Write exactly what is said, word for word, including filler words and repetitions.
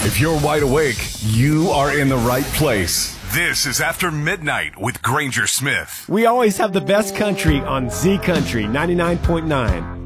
If you're wide awake, you are in the right place. This is After Midnight with Granger Smith. We always have the best country on Z Country ninety-nine point nine.